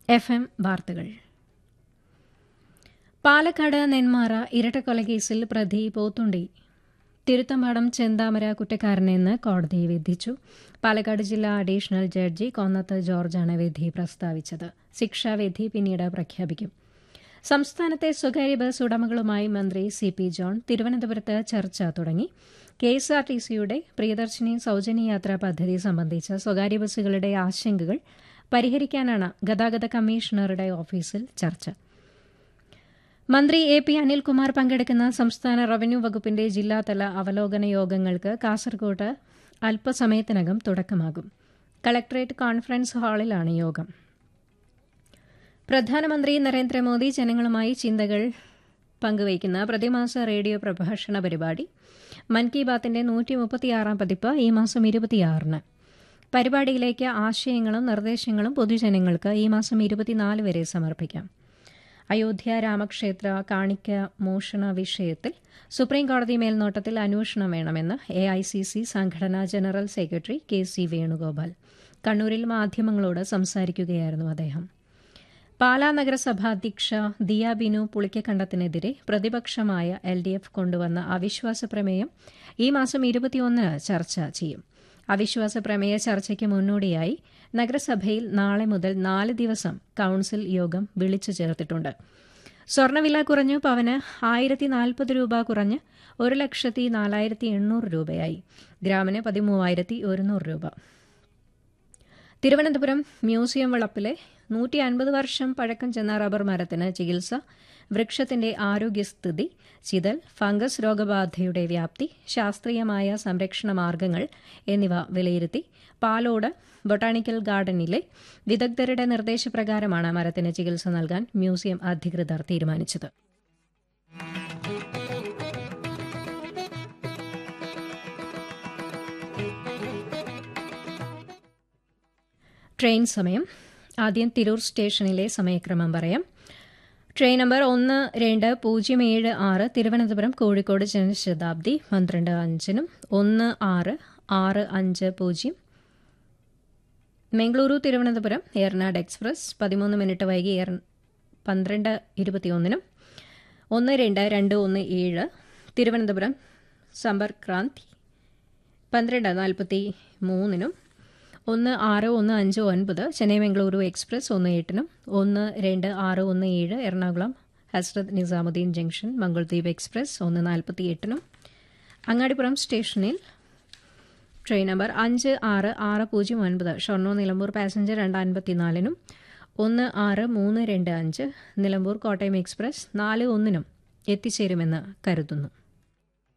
FM വാർത്തകൾ. പാലക്കാട് നെന്മാറ ഇരട്ടക്കൊലക്കേസിൽ പ്രതി പോത്തുണ്ടി തിരുത്തമ്പാടം ചെന്താമര കുറ്റക്കാരനെന്ന് കോടതി വിധിച്ചു. പാലക്കാട് ജില്ലാ അഡീഷണൽ ജഡ്ജി കൊന്നത്ത് ജോർജാണ് വിധി പ്രസ്താവിച്ചത്. ശിക്ഷാവിധി പിന്നീട് പ്രഖ്യാപിക്കും. സംസ്ഥാനത്തെ സ്വകാര്യ ബസ് ഉടമകളുമായി മന്ത്രി CP ജോൺ തിരുവനന്തപുരത്ത് ചർച്ച തുടങ്ങി. KSRTCയുടെ പ്രിയദർശിനി സൌജന്യ യാത്രാ പദ്ധതി സംബന്ധിച്ച സ്വകാര്യ ബസ്സുകളുടെ ആശങ്കകൾ പരിഹരിക്കാനാണ് ഗതാഗത കമ്മീഷണറുടെ ഓഫീസിൽ ചർച്ച. മന്ത്രി AP അനിൽകുമാർ പങ്കെടുക്കുന്ന സംസ്ഥാന റവന്യൂ വകുപ്പിന്റെ ജില്ലാതല അവലോകന യോഗങ്ങൾക്ക് കാസർകോട്ട് അല്പസമയത്തിനകം തുടക്കമാകും. കളക്ടറേറ്റ് കോൺഫറൻസ് ഹാളിലാണ് യോഗം. പ്രധാനമന്ത്രി നരേന്ദ്രമോദി ജനങ്ങളുമായി ചിന്തകൾ പങ്കുവയ്ക്കുന്ന പ്രതിമാസ റേഡിയോ പ്രഭാഷണ പരിപാടി മൻ കി ബാത്തിന്റെ 136 പതിപ്പ് ഈ മാസം 26-ന്. പരിപാടിയിലേക്ക് ആശയങ്ങളും നിർദ്ദേശങ്ങളും പൊതുജനങ്ങൾക്ക് ഈ മാസം 24 വരെ സമർപ്പിക്കാം. അയോധ്യ രാമക്ഷേത്ര കാണിക്ക മോഷണ വിഷയത്തിൽ സുപ്രീംകോടതി മേൽനോട്ടത്തിൽ അന്വേഷണം വേണമെന്ന് AICC സംഘടനാ ജനറൽ സെക്രട്ടറി KC വേണുഗോപാൽ കണ്ണൂരിൽ മാധ്യമങ്ങളോട് സംസാരിക്കുകയായിരുന്നു അദ്ദേഹം. പാലാ നഗരസഭാധ്യക്ഷ ദിയ ബിനു പുളിക്കക്കണ്ടത്തിനെതിരെ പ്രതിപക്ഷമായ LDF കൊണ്ടുവന്ന അവിശ്വാസ പ്രമേയം ഈ മാസം 21-ന് ചർച്ച ചെയ്യും. അവിശ്വാസ പ്രമേയ ചർച്ചയ്ക്ക് മുന്നോടിയായി നഗരസഭയിൽ നാളെ മുതൽ 4 ദിവസം കൌൺസിൽ യോഗം വിളിച്ചു ചേർത്തിട്ടുണ്ട്. സ്വർണ്ണവില കുറഞ്ഞു. പവന് 1040 രൂപ കുറഞ്ഞ് 1,04,800 രൂപയായി. ഗ്രാമിന് 13,100 രൂപ. തിരുവനന്തപുരം മ്യൂസിയം വളപ്പിലെ 150 വർഷം പഴക്കം ചെന്ന റബ്ബർ മരത്തിന് ചികിത്സ, വൃക്ഷത്തിന്റെ ആരോഗ്യസ്ഥിതി, ചിതൽ, ഫംഗസ് രോഗബാധയുടെ വ്യാപ്തി, ശാസ്ത്രീയമായ സംരക്ഷണ മാർഗങ്ങൾ എന്നിവ വിലയിരുത്തി പാലോട് ബൊട്ടാണിക്കൽ ഗാർഡനിലെ വിദഗ്ധരുടെ നിർദ്ദേശപ്രകാരമാണ് മരത്തിന് ചികിത്സ നൽകാൻ മ്യൂസിയം അധികൃതർ തീരുമാനിച്ചത്. ട്രെയിൻ സമയം. ആദ്യം തിരൂർ സ്റ്റേഷനിലെ സമയക്രമം പറയാം. Train number 12076 Thiruvananthapuram Kozhikode Janshatabdi 12:05-നും 16:650 Mangaluru Thiruvananthapuram Ernad express 13 minute വൈകി 12:21-നും 12217 Thiruvananthapuram Sampark Kranti 12:43-നും 16:159 Chennai Mangaluru express 1:08-നും 12617 Ernakulam Hazrat Nizamuddin junction മംഗൾദ്വീപ് express 1:48-നും Angadipuram സ്റ്റേഷനിൽ train number 56609 Shoranur Nilambur passenger 2:54-നും 16325 Nilambur Kottayam express 4:01-നും എത്തിച്ചേരുമെന്ന് കരുതുന്നു.